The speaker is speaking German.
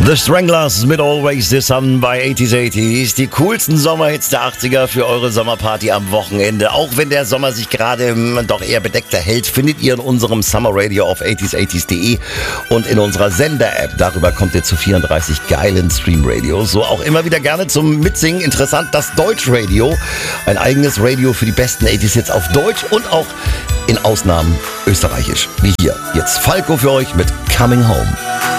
The Stranglers mit Always the Sun bei 80s. Die coolsten Sommerhits der 80er für eure Sommerparty am Wochenende. Auch wenn der Sommer sich gerade doch eher bedeckter hält, findet ihr in unserem Summer Radio auf 80s80s.de und in unserer Sender-App. Darüber kommt ihr zu 34 geilen Stream-Radios. So auch immer wieder gerne zum Mitsingen. Interessant, das Deutsch-Radio. Ein eigenes Radio für die besten 80s-Hits auf Deutsch und auch in Ausnahmen österreichisch. Wie hier. Jetzt Falco für euch mit Coming Home.